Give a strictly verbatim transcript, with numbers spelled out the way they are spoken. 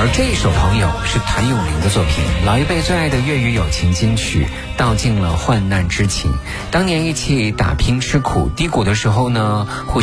而这一首《朋友》是谭咏麟的作品，老一辈最爱的粤语友情金曲，道尽了患难之情。当年一起打拼吃苦低谷的时候呢，互